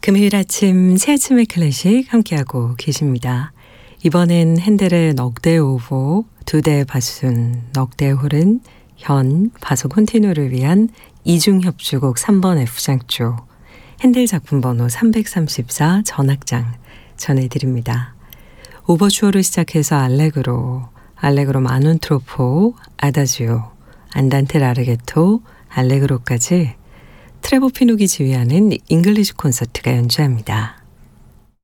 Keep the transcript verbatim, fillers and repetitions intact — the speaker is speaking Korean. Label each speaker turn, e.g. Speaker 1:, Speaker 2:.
Speaker 1: 금요일 아침 새아침의 클래식 함께하고 계십니다. 이번엔 핸델의 넉대 오보, 두대 바순, 넉대 홀은 현, 바소 콘티뉴를 위한 이중협주곡 삼 번 F장조, 핸델 작품 번호 삼백삼십사 전악장 전해드립니다. 오버추어로 시작해서 알레그로, 알레그로 마논 트로포, 아다지오, 안단테 라르게토, 알레그로까지 트레보 피녹이 지휘하는 잉글리시 콘서트가 연주합니다.